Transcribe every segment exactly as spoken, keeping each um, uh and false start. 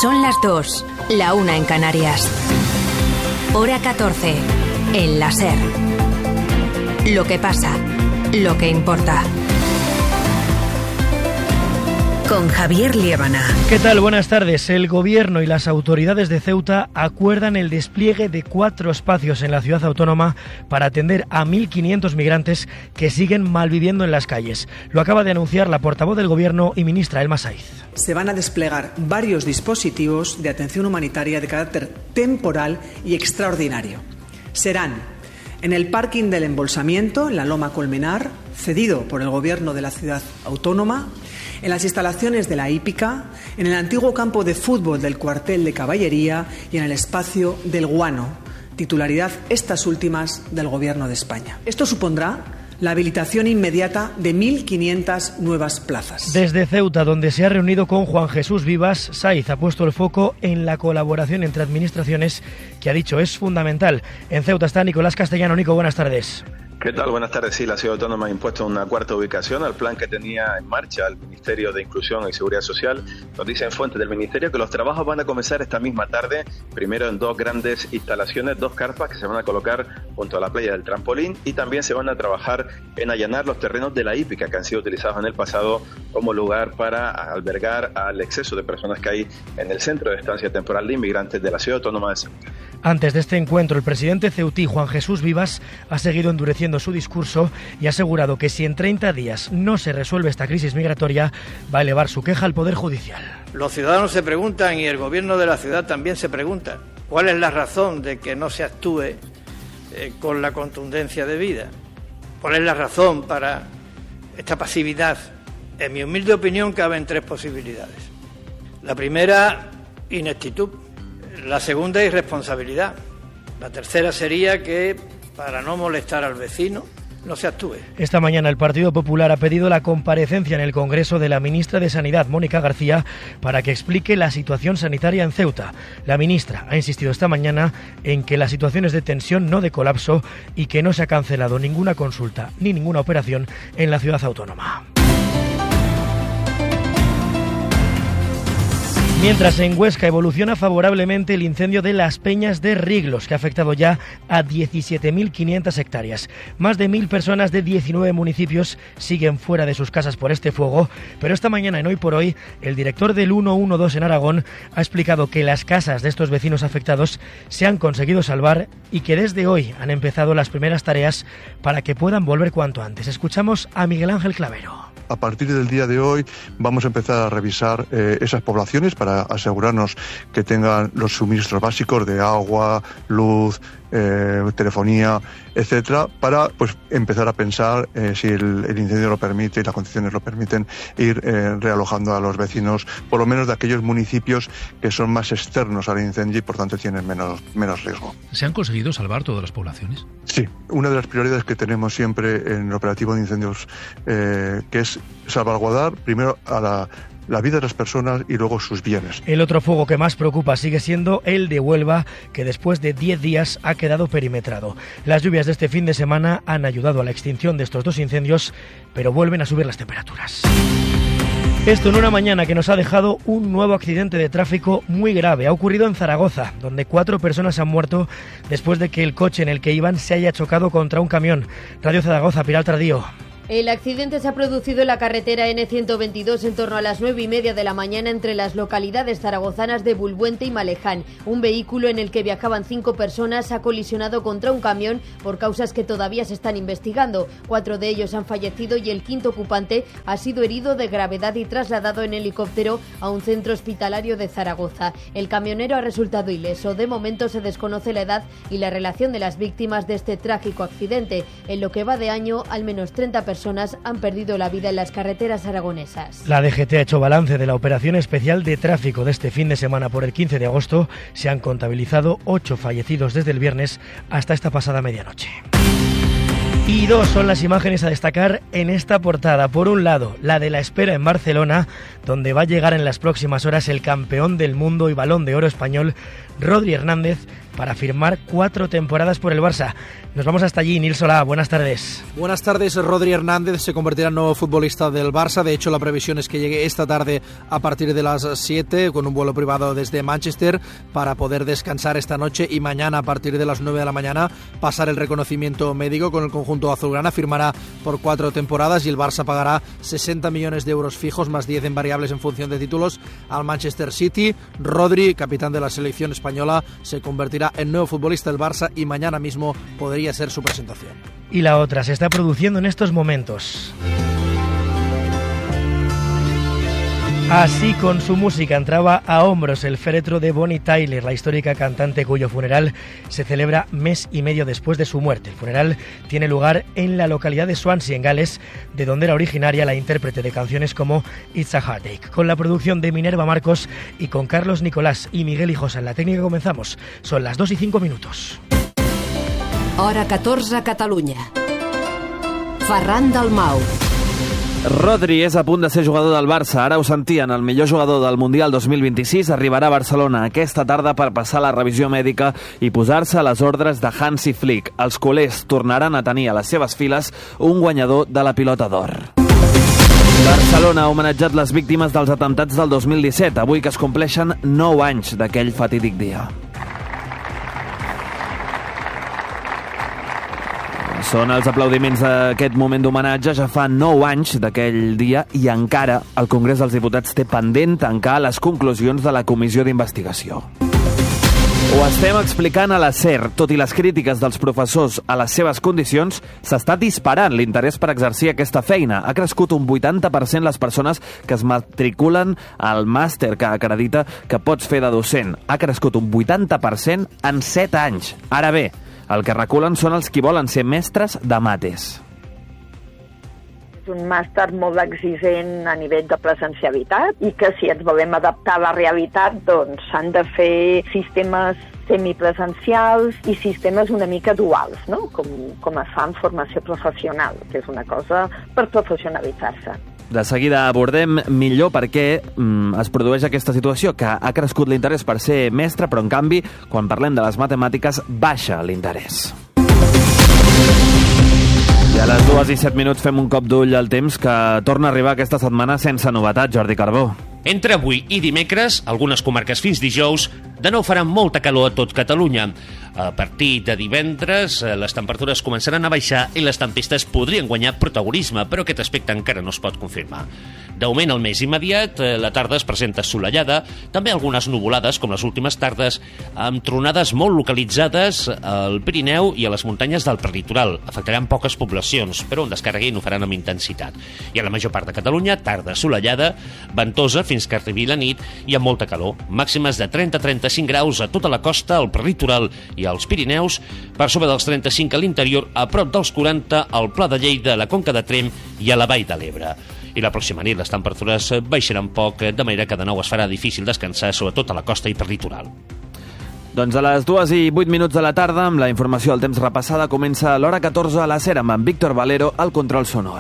Son las dos, la una en Canarias. Hora catorce, en la SER. Lo que pasa, lo que importa. Con Javier Liébana. ¿Qué tal? Buenas tardes. El Gobierno y las autoridades de Ceuta acuerdan el despliegue de cuatro espacios en la ciudad autónoma para atender a mil quinientos migrantes que siguen malviviendo en las calles. Lo acaba de anunciar la portavoz del Gobierno y ministra Elma Saiz. Se van a desplegar varios dispositivos de atención humanitaria de carácter temporal y extraordinario. Serán en el parking del embolsamiento, en la Loma Colmenar, cedido por el Gobierno de la ciudad autónoma, en las instalaciones de la hípica, en el antiguo campo de fútbol del cuartel de caballería y en el espacio del Guano, titularidad estas últimas del Gobierno de España. Esto supondrá la habilitación inmediata de mil quinientas nuevas plazas. Desde Ceuta, donde se ha reunido con Juan Jesús Vivas, Saiz ha puesto el foco en la colaboración entre administraciones, que ha dicho es fundamental. En Ceuta está Nicolás Castellano. Nico, buenas tardes. ¿Qué tal? Buenas tardes. Sí, la ciudad autónoma ha impuesto una cuarta ubicación al plan que tenía en marcha el Ministerio de Inclusión y Seguridad Social. Nos dicen fuentes del Ministerio que los trabajos van a comenzar esta misma tarde, primero en dos grandes instalaciones, dos carpas que se van a colocar junto a la playa del Trampolín, y también se van a trabajar en allanar los terrenos de la hípica que han sido utilizados en el pasado como lugar para albergar al exceso de personas que hay en el centro de estancia temporal de inmigrantes de la ciudad autónoma de Ceuta. Antes de este encuentro, el presidente ceutí, Juan Jesús Vivas, ha seguido endureciendo su discurso y ha asegurado que si en treinta días no se resuelve esta crisis migratoria, va a elevar su queja al Poder Judicial. Los ciudadanos se preguntan, y el gobierno de la ciudad también se pregunta, ¿cuál es la razón de que no se actúe eh, con la contundencia debida? ¿Cuál es la razón para esta pasividad? En mi humilde opinión caben tres posibilidades. La primera, ineptitud. La segunda, irresponsabilidad. La tercera sería que, para no molestar al vecino, no se actúe. Esta mañana el Partido Popular ha pedido la comparecencia en el Congreso de la ministra de Sanidad, Mónica García, para que explique la situación sanitaria en Ceuta. La ministra ha insistido esta mañana en que la situación es de tensión, no de colapso, y que no se ha cancelado ninguna consulta ni ninguna operación en la ciudad autónoma. Mientras en Huesca evoluciona favorablemente el incendio de Las Peñas de Riglos, que ha afectado ya a diecisiete mil quinientas hectáreas. Más de mil personas de diecinueve municipios siguen fuera de sus casas por este fuego, pero esta mañana en Hoy por Hoy, el director del ciento doce en Aragón ha explicado que las casas de estos vecinos afectados se han conseguido salvar y que desde hoy han empezado las primeras tareas para que puedan volver cuanto antes. Escuchamos a Miguel Ángel Clavero. A partir del día de hoy vamos a empezar a revisar eh, esas poblaciones para asegurarnos que tengan los suministros básicos de agua, luz, eh, telefonía, etcétera, para pues empezar a pensar eh, si el, el incendio lo permite y las condiciones lo permiten, ir eh, realojando a los vecinos, por lo menos de aquellos municipios que son más externos al incendio y por tanto tienen menos, menos riesgo. ¿Se han conseguido salvar todas las poblaciones? Sí, una de las prioridades que tenemos siempre en el operativo de incendios, eh, que es salvaguardar primero a la la vida de las personas y luego sus bienes. El otro fuego que más preocupa sigue siendo el de Huelva, que después de diez días ha quedado perimetrado. Las lluvias de este fin de semana han ayudado a la extinción de estos dos incendios, pero vuelven a subir las temperaturas. Esto en una mañana que nos ha dejado un nuevo accidente de tráfico muy grave. Ha ocurrido en Zaragoza, donde cuatro personas han muerto después de que el coche en el que iban se haya chocado contra un camión. Radio Zaragoza, Pilar Tardío. El accidente se ha producido en la carretera ene ciento veintidós en torno a las nueve y media de la mañana entre las localidades zaragozanas de Bulbuente y Maleján. Un vehículo en el que viajaban cinco personas ha colisionado contra un camión por causas que todavía se están investigando. Cuatro de ellos han fallecido y el quinto ocupante ha sido herido de gravedad y trasladado en helicóptero a un centro hospitalario de Zaragoza. El camionero ha resultado ileso. De momento se desconoce la edad y la relación de las víctimas de este trágico accidente. En lo que va de año, al menos treinta personas personas han perdido la vida en las carreteras aragonesas. La D G T ha hecho balance de la operación especial de tráfico de este fin de semana por el quince de agosto. Se han contabilizado ocho fallecidos desde el viernes hasta esta pasada medianoche. Y dos son las imágenes a destacar en esta portada. Por un lado, la de la espera en Barcelona, donde va a llegar en las próximas horas el campeón del mundo y Balón de Oro español, Rodri Hernández, para firmar cuatro temporadas por el Barça. Nos vamos hasta allí. Nil Solá, buenas tardes. Buenas tardes. Rodri Hernández se convertirá en nuevo futbolista del Barça. De hecho, la previsión es que llegue esta tarde a partir de las siete con un vuelo privado desde Manchester para poder descansar esta noche y mañana a partir de las nueve de la mañana pasar el reconocimiento médico con el conjunto azulgrana. Firmará por cuatro temporadas y el Barça pagará sesenta millones de euros fijos más diez en variables en función de títulos al Manchester City. Rodri, capitán de la selección española, se convertirá en nuevo futbolista del Barça y mañana mismo podría ser su presentación. Y la otra se está produciendo en estos momentos. Así, con su música, entraba a hombros el féretro de Bonnie Tyler, la histórica cantante cuyo funeral se celebra mes y medio después de su muerte. El funeral tiene lugar en la localidad de Swansea, en Gales, de donde era originaria la intérprete de canciones como It's a Heartache. Con la producción de Minerva Marcos y con Carlos Nicolás y Miguel Hijosa en la técnica comenzamos. Son las dos y cinco minutos. Hora catorze, Catalunya. Ferran Dalmau. Rodri és a punt de ser jugador del Barça. Ara ho sentien, el millor jugador del Mundial dos mil vint-i-sis arribarà a Barcelona aquesta tarda per passar la revisió mèdica i posar-se a les ordres de Hansi Flick. Els culers tornaran a tenir a les seves files un guanyador de la Pilota d'Or. Barcelona ha homenatjat les víctimes dels atemptats del dos mil disset, avui que es compleixen nou anys d'aquell fatídic dia. Són els aplaudiments d'aquest moment d'homenatge. Ja fa nou anys d'aquell dia i encara el Congrés dels Diputats té pendent tancar les conclusions de la comissió d'investigació. Ho estem explicant a la SER. Tot i les crítiques dels professors a les seves condicions, s'està disparant l'interès per exercir aquesta feina. Ha crescut un vuitanta per cent les persones que es matriculen al màster que acredita que pots fer de docent. Ha crescut un vuitanta per cent en set anys. Ara bé, el que reculen són els qui volen ser mestres de mates. És un màster molt exigent a nivell de presencialitat i que si ens volem adaptar a la realitat doncs s'han de fer sistemes semipresencials i sistemes una mica duals, no? com, com es fa en formació professional, que és una cosa per professionalitzar-se. De seguida abordem millor per què mm, es produeix aquesta situació, que ha crescut l'interès per ser mestre, però en canvi, quan parlem de les matemàtiques, baixa l'interès. I a les dues i set minuts fem un cop d'ull al temps que torna a arribar aquesta setmana sense novetat, Jordi Carbó. Entre avui i dimecres, algunes comarques fins dijous, de nou farà molta calor a tot Catalunya. A partir de divendres, les temperatures començaran a baixar i les tempestes podrien guanyar protagonisme, però aquest aspecte encara no es pot confirmar. De moment, al mes immediat, la tarda es presenta assolellada, també algunes nuvolades, com les últimes tardes, amb tronades molt localitzades al Pirineu i a les muntanyes del prelitoral. Afectaran poques poblacions, però on descarreguin ho faran amb intensitat. I a la major part de Catalunya, tarda assolellada, ventosa fins que arribi la nit i amb molta calor. Màximes de trenta a trenta-cinc graus a tota la costa, al prelitoral i als Pirineus, per sobre dels trenta-cinc a l'interior, a prop dels quaranta al Pla de Lleida, a la Conca de Tremp i a la Vall de l'Ebre. I la pròxima nit les temperatures baixaran poc, de manera que de nou es farà difícil descansar, sobretot a la costa i prelitoral. Doncs a les dues i vuit minuts de la tarda, amb la informació del temps repassada, comença l'hora catorze a la SER amb en Víctor Valero al control sonor.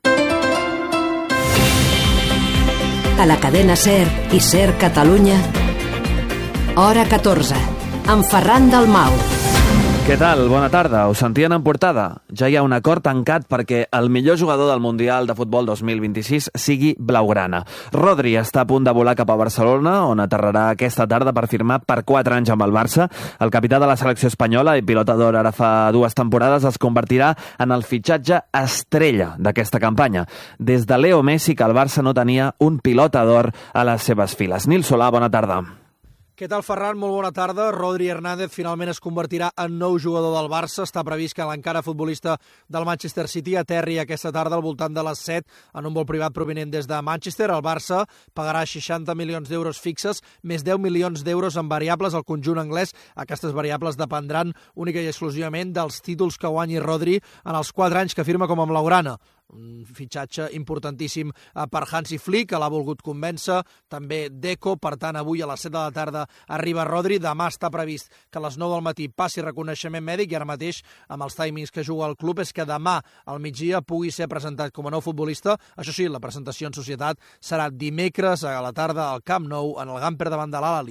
A la cadena SER i SER Catalunya, hora catorze, amb Ferran Dalmau. Què tal? Bona tarda. Us sentien en portada? Ja hi ha un acord tancat perquè el millor jugador del Mundial de Futbol dos mil vint-i-sis sigui blaugrana. Rodri està a punt de volar cap a Barcelona, on aterrarà aquesta tarda per firmar per quatre anys amb el Barça. El capità de la selecció espanyola i pilota d'or ara fa dues temporades es convertirà en el fitxatge estrella d'aquesta campanya. Des de Leo Messi que el Barça no tenia un pilota d'or a les seves files. Nil Solà, bona tarda. Què tal, Ferran? Molt bona tarda. Rodri Hernández finalment es convertirà en nou jugador del Barça. Està previst que l'encara futbolista del Manchester City aterri aquesta tarda al voltant de les set en un vol privat provinent des de Manchester. El Barça pagarà seixanta milions d'euros fixes, més deu milions d'euros en variables al conjunt anglès. Aquestes variables dependran única i exclusivament dels títols que guanyi Rodri en els quatre anys que firma com a blaugrana. Un fitxatge importantíssim per Hansi Flick, que l'ha volgut convèncer, també Deco. Per tant, avui a les set de la tarda arriba Rodri. Demà està previst que a les nou del matí passi reconeixement mèdic i ara mateix, amb els timings que juga el club, és que demà al migdia pugui ser presentat com a nou futbolista. Això sí, la presentació en societat serà dimecres a la tarda al Camp Nou, en el Gamper davant de l'Al-Ahly.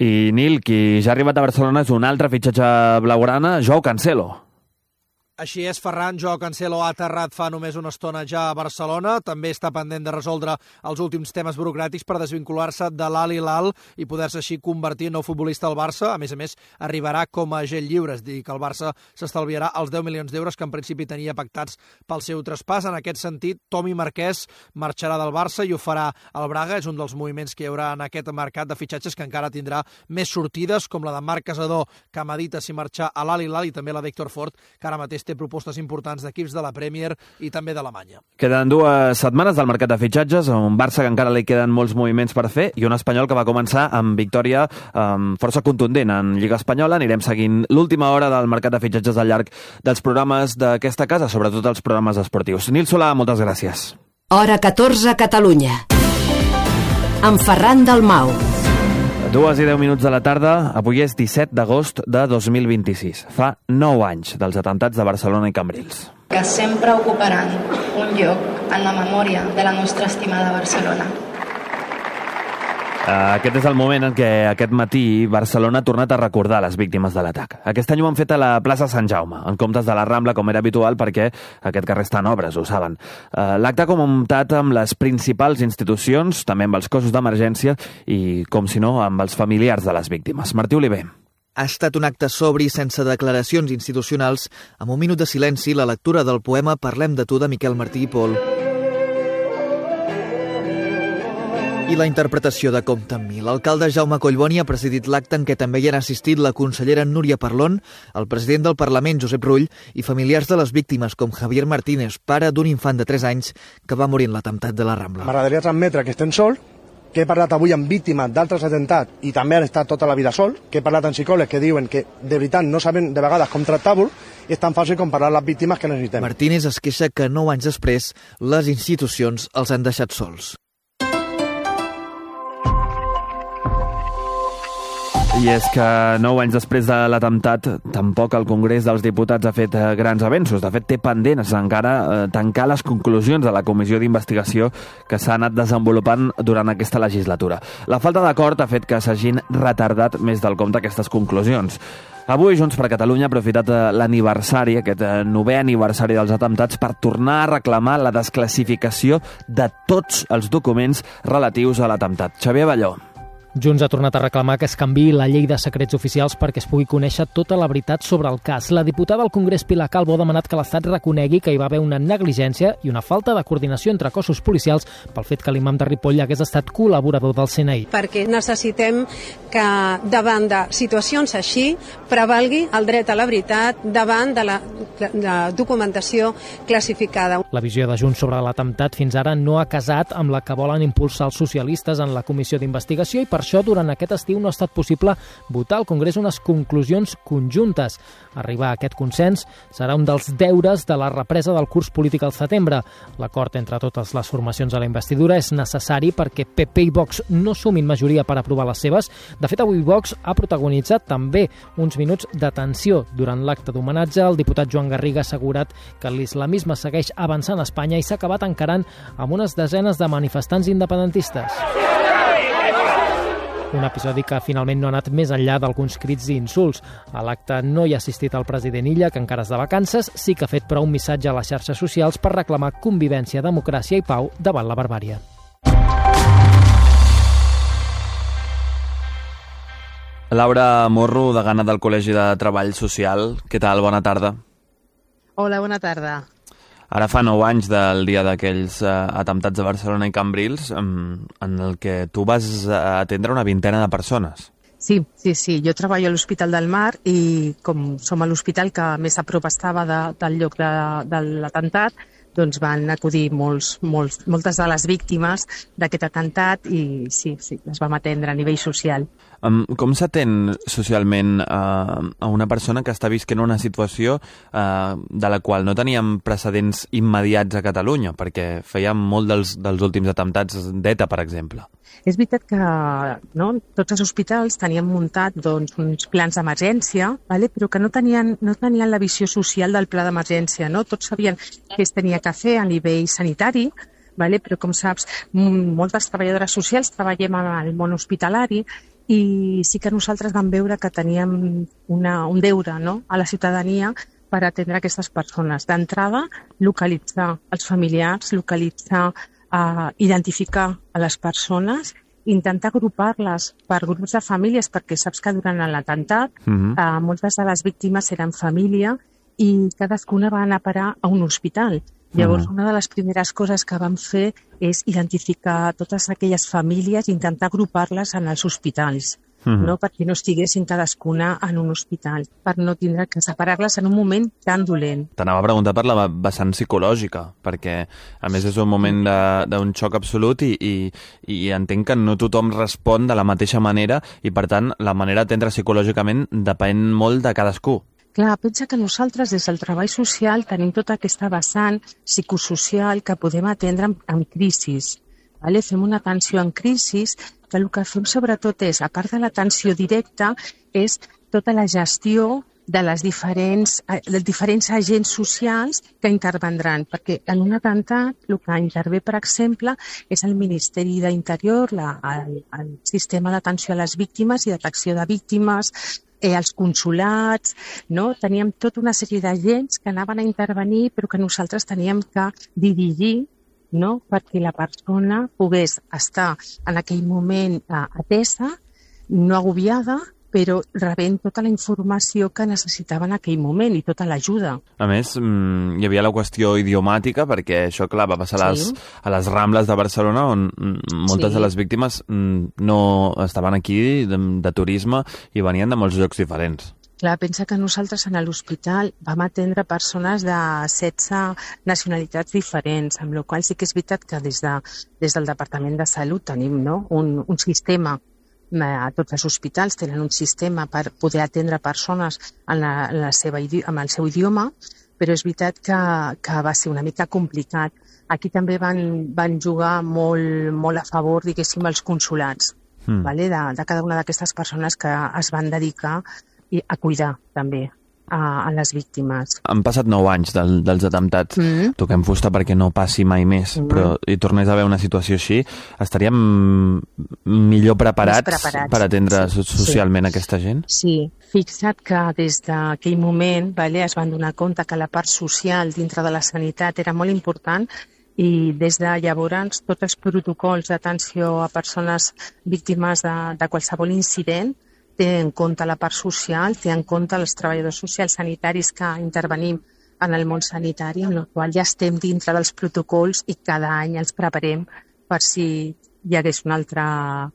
I Nil, qui ja ha arribat a Barcelona és un altre fitxatge blaugrana, Joao Cancelo. Així és, Ferran. Joao Cancelo ha aterrat fa només una estona ja a Barcelona. També està pendent de resoldre els últims temes burocràtics per desvincular-se de l'Al Hilal i poder-se així convertir en nou futbolista al Barça. A més a més, arribarà com a agent lliure, és dir, que el Barça s'estalviarà els deu milions d'euros que en principi tenia pactats pel seu traspàs. En aquest sentit, Tomi Marquès marxarà del Barça i ho farà al Braga. És un dels moviments que hi haurà en aquest mercat de fitxatges que encara tindrà més sortides, com la de Marc Casador, que medita si marxar a l'Al Hilal, i també la d'Héctor Fort, que ara mateix té propostes importants d'equips de la Premier i també d'Alemanya. Queden dues setmanes del mercat de fitxatges, un Barça que encara li queden molts moviments per fer i un Espanyol que va començar amb victòria um, força contundent en Lliga Espanyola. Anirem seguint l'última hora del mercat de fitxatges al llarg dels programes d'aquesta casa, sobretot els programes esportius. Nil Solà, moltes gràcies. Hora catorze, Catalunya. Amb Ferran Dalmau. Dues i deu minuts de la tarda, avui és disset d'agost de dos mil vint-i-sis. Fa nou anys dels atemptats de Barcelona i Cambrils. Que sempre ocuparan un lloc en la memòria de la nostra estimada Barcelona. Aquest és el moment en què aquest matí Barcelona ha tornat a recordar les víctimes de l'atac. Aquest any ho han fet a la plaça Sant Jaume, en comptes de la Rambla, com era habitual, perquè aquest carrer està en obres, ho saben. L'acte ha comptat amb les principals institucions, també amb els cossos d'emergència i, com si no, amb els familiars de les víctimes. Martí Oliver. Ha estat un acte sobri, sense declaracions institucionals, amb un minut de silenci, la lectura del poema Parlem de tu de Miquel Martí i Pol i la interpretació de Compte amb mi. L'alcalde Jaume Collboni ha presidit l'acte en què també hi han assistit la consellera Núria Parlon, el president del Parlament, Josep Rull, i familiars de les víctimes, com Javier Martínez, pare d'un infant de tres anys que va morir en l'atemptat de la Rambla. M'agradaria transmetre que estem sol, que he parlat avui amb víctimes d'altres atemptats i també han estat tota la vida sol, que he parlat amb psicòlegs que diuen que de veritat no saben de vegades com tractar-lo i és tan fàcil com parlar les víctimes que necessitem. Martínez es queixa que nou anys després les institucions els han deixat sols. I és que nou anys després de l'atemptat tampoc el Congrés dels Diputats ha fet grans avenços. De fet, té pendents encara eh, tancar les conclusions de la comissió d'investigació que s'ha anat desenvolupant durant aquesta legislatura. La falta d'acord ha fet que s'hagin retardat més del compte aquestes conclusions. Avui Junts per Catalunya ha aprofitat l'aniversari, aquest novè aniversari dels atemptats, per tornar a reclamar la desclassificació de tots els documents relatius a l'atemptat. Xavier Balló. Junts ha tornat a reclamar que es canviï la llei de secrets oficials perquè es pugui conèixer tota la veritat sobre el cas. La diputada al Congrés Pilar Calvo ha demanat que l'Estat reconegui que hi va haver una negligència i una falta de coordinació entre cossos policials pel fet que l'imam de Ripoll hagués estat col·laborador del C N I. Perquè necessitem que davant de situacions així prevalgui el dret a la veritat davant de la, de la documentació classificada. La visió de Junts sobre l'atemptat fins ara no ha casat amb la que volen impulsar els socialistes en la comissió d'investigació i per això, durant aquest estiu no ha estat possible votar al Congrés unes conclusions conjuntes. Arribar a aquest consens serà un dels deures de la represa del curs polític al setembre. L'acord entre totes les formacions a la investidura és necessari perquè P P i Vox no sumin majoria per aprovar les seves. De fet, avui Vox ha protagonitzat també uns minuts de tensió. Durant l'acte d'homenatge, el diputat Joan Garriga ha assegurat que l'islamisme segueix avançant a Espanya i s'ha acabat encarant amb unes desenes de manifestants independentistes. Un episodi que finalment no ha anat més enllà d'alguns crits i insults. A l'acte no hi ha assistit el president Illa, que encara és de vacances, sí que ha fet però un missatge a les xarxes socials per reclamar convivència, democràcia i pau davant la barbàrie. Laura Morro, degana del Col·legi de Treball Social. Què tal? Bona tarda. Hola, bona tarda. Ara fa nou anys del dia d'aquells uh, atemptats de Barcelona i Cambrils, um, en el que tu vas atendre una vintena de persones. Sí, sí, sí. Jo treballo a l'Hospital del Mar i com som a l'hospital que més a prop estava de, del lloc de, de l'atemptat, doncs van acudir molts, molts, moltes de les víctimes d'aquest atemptat i sí, sí, les vam atendre a nivell social. Um, com s'atén socialment uh, a una persona que està visquent una situació uh, de la qual no teníem precedents immediats a Catalunya, perquè fèiem molt dels, dels últims atemptats d'ETA, per exemple? És veritat que no, tots els hospitals tenien muntat doncs, uns plans d'emergència, vale? Però que no tenien, no tenien la visió social del pla d'emergència. No? Tots sabien què es tenia que fer a nivell sanitari, vale? Però com saps, moltes treballadores socials treballem en el món hospitalari i sí que nosaltres vam veure que teníem una, un deure, no?, a la ciutadania per atendre aquestes persones. D'entrada, localitzar els familiars, localitzar, eh, identificar a les persones, intentar agrupar-les per grups de famílies, perquè saps que durant l'atemptat Mhm. eh, moltes de les víctimes eren família i cadascuna va anar a parar a un hospital. Llavors, Mhm. una de les primeres coses que vam fer és identificar totes aquelles famílies i intentar agrupar-les en els hospitals, Mhm. no? Perquè no estiguessin cadascuna en un hospital, per no tindre que separar-les en un moment tan dolent. T'anava a preguntar per la vessant psicològica, perquè a més és un moment de- d'un xoc absolut i, i, i entenc que no tothom respon de la mateixa manera i, per tant, la manera d'atendre psicològicament depèn molt de cadascú. Clar, pensa que nosaltres des del treball social tenim tota aquesta vessant psicosocial que podem atendre en, en crisis. Vale? Fem una atenció en crisis, que el que fem sobretot és, a part de l'atenció directa, és tota la gestió de les diferents, eh, dels diferents agents socials que intervendran, perquè en un atemptat el que intervé, per exemple, és el Ministeri d'Interior, la, el, el sistema d'atenció a les víctimes i detecció de víctimes, eh, els consulats, no? Teníem tota una sèrie d'agents que anaven a intervenir però que nosaltres teníem que dirigir, no? Perquè la persona pogués estar en aquell moment eh, atesa, no agobiada, però rebent tota la informació que necessitava en aquell moment i tota l'ajuda. A més, mm, hi havia la qüestió idiomàtica, perquè això, clar, va passar a les, Sí. a les Rambles de Barcelona, on mm, moltes Sí. de les víctimes mm, no estaven aquí de, de turisme i venien de molts llocs diferents. Clar, pensa que nosaltres en l'hospital vam atendre persones de setze nacionalitats diferents, amb la qual sí que és veritat que des, de, des del Departament de Salut tenim, no?, un, un sistema. A tots els hospitals tenen un sistema per poder atendre persones en, la, en, la seva, idi- en el seu idioma, però és veritat que, que va ser una mica complicat. Aquí també van, van jugar molt, molt a favor, diguéssim, els consulats, Mm. vale? de, de cada una d'aquestes persones que es van dedicar i a cuidar també a, a les víctimes. Han passat nou anys del, dels atemptats. Mm. Toquem fusta perquè no passi mai més, Mm. però hi tornés a haver una situació així, estaríem millor preparats, Més preparats. per atendre Sí. socialment aquesta gent? Sí, fixa't que des d'aquell moment, vale, es van donar compte que la part social dintre de la sanitat era molt important i des de llavors tots els protocols d'atenció a persones víctimes de, de qualsevol incident té en compte la part social, té en compte els treballadors socials sanitaris que intervenim en el món sanitari, en el qual ja estem dintre dels protocols i cada any els preparem per si hi hagués un altre,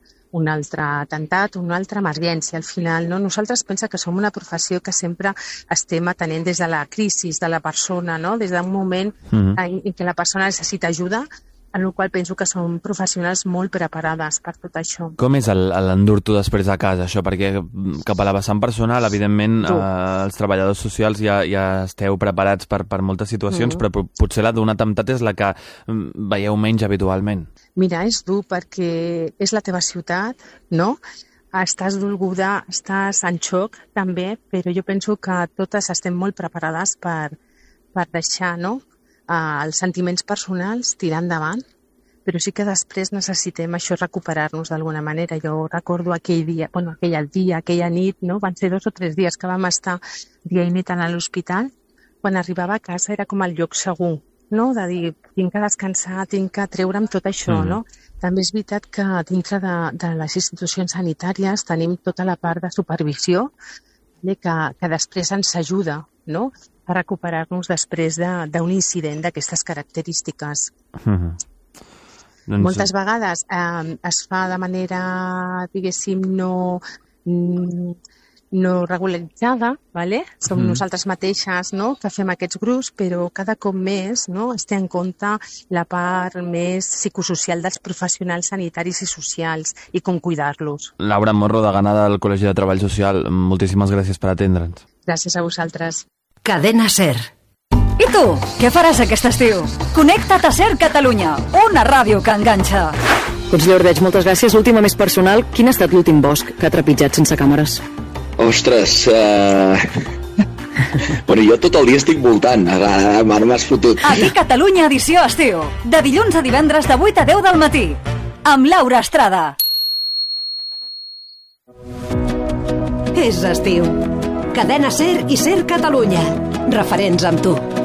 un altre atemptat, una altra emergència. Al final, no? Nosaltres pensa que som una professió que sempre estem atenent des de la crisi de la persona, no? Des d'un moment Mhm. en, en què la persona necessita ajuda, en el qual penso que som professionals molt preparades per tot això. Com és el- l'endur-t'ho després a casa, això? Perquè mm, cap a la vessant personal, evidentment, Dur. eh, els treballadors socials ja, ja esteu preparats per, per moltes situacions, Mhm. però po- potser la d'un atemptat és la que mm, veieu menys habitualment. Mira, és dur perquè és la teva ciutat, no? Estàs dolguda, estàs en xoc també, però jo penso que totes estem molt preparades per, per deixar, no?, eh, els sentiments personals tirar endavant, però sí que després necessitem això recuperar-nos d'alguna manera. Jo recordo aquell dia, bueno, aquell dia, aquella nit, no? Van ser dos o tres dies que vam estar dia i nit a l'hospital. Quan arribava a casa era com el lloc segur, no? De dir, tinc que descansar, tinc que treure'm tot això, Mhm. no? També és veritat que dintre de, de les institucions sanitàries tenim tota la part de supervisió, que, que després ens ajuda, no?, a recuperar-nos després de- d'un incident d'aquestes característiques. Mhm. Doncs, Moltes vegades eh, es fa de manera, diguéssim, no, mm, no regularitzada, ¿vale? Som Mhm. nosaltres mateixes, no?, que fem aquests grups, però cada cop més, no?, es té en compte la part més psicosocial dels professionals sanitaris i socials i com cuidar-los. Laura Morro, degana del Col·legi de Treball Social, moltíssimes gràcies per atendre'ns. Gràcies a vosaltres. Cadena Ser. I tu, què faràs aquest estiu? Connecta't a Ser Catalunya, una ràdio que enganxa. Conseller Ordeig, moltes gràcies. L'última més personal, quin ha estat l'últim bosc que ha trepitjat sense càmeres? Ostres, uh... bueno, jo tot el dia estic voltant, ara m'has fotut. Aquí Catalunya edició estiu, de dilluns a divendres de vuit a deu del matí, amb Laura Estrada. és estiu. Cadena SER i SER Catalunya. Referents amb tu.